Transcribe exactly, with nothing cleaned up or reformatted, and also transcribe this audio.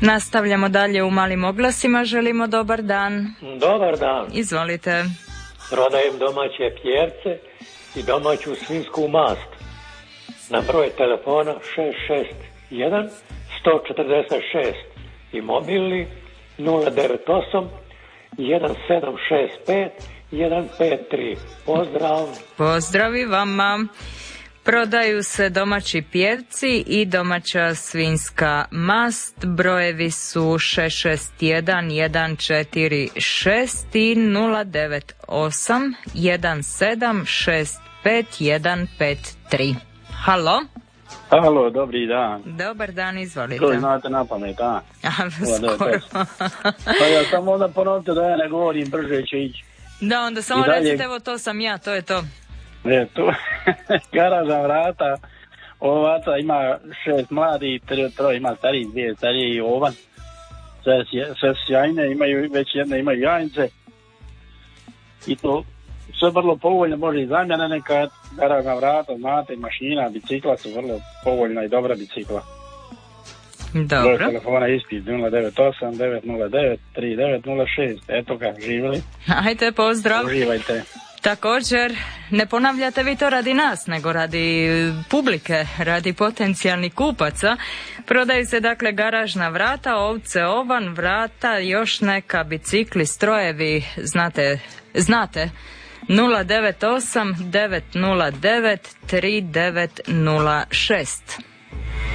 Nastavljamo dalje u malim oglasima, želimo dobar dan. Dobar dan. Izvolite. Prodajem domaće pjerce i domaću svinjsku mast. Na broj telefona šest šest jedan sto četrdeset šest i mobilni nula devet osam jedan sedam šest pet jedan pet tri. Pozdrav. Pozdravi vama. Prodaju se domaći pjevci i domaća svinjska mast. Brojevi su šest šest jedan jedan četiri šest i nula devet osam jedan sedam šest pet jedan pet tri. Halo? Halo, dobri dan. Dobar dan, izvolite. To znate na pamet, a? A, skoro. Pa ja samo onda ponovite da ja ne govorim, brže će ići. Da, onda samo dalje... recite, evo to sam ja, to je to. Je, tu garažna vrata, ovaca ima šest mladi, troje ima stariji, dvije starije i ovan. Sve, sve sjajne, imaju, već jedne imaju jajnice. I to sve vrlo povoljno, može i zamjena neka garažna vrata, znate, mašina, bicikla su vrlo povoljna i dobra bicikla. Dobro. Broj telefona isti nula devet osam devet nula devet tri devet nula šest. Eto ga, živjeli. Ajde, pozdrav. Uživajte. Također, ne ponavljate vi to radi nas, nego radi publike, radi potencijalnih kupaca. Prodaju se dakle garažna vrata, ovce, ovan, vrata, još neka bicikli, strojevi, znate, znate, nula devet osam devet nula devet tri devet nula šest.